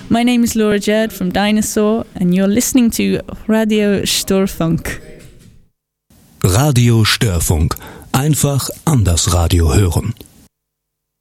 My name is Laura Jerd from Dinosaur and you're listening to Radio Störfunk. Radio Störfunk. Einfach anders Radio hören.